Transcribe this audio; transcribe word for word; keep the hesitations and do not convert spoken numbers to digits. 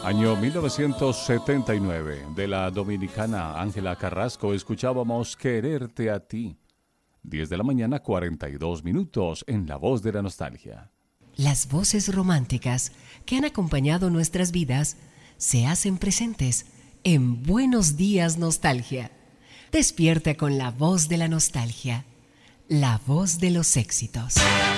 Año mil novecientos setenta y nueve, de la dominicana Ángela Carrasco, escuchábamos Quererte a ti. diez de la mañana, cuarenta y dos minutos, en La Voz de la Nostalgia. Las voces románticas que han acompañado nuestras vidas se hacen presentes en Buenos Días Nostalgia. Despierta con la voz de la nostalgia, la voz de los éxitos.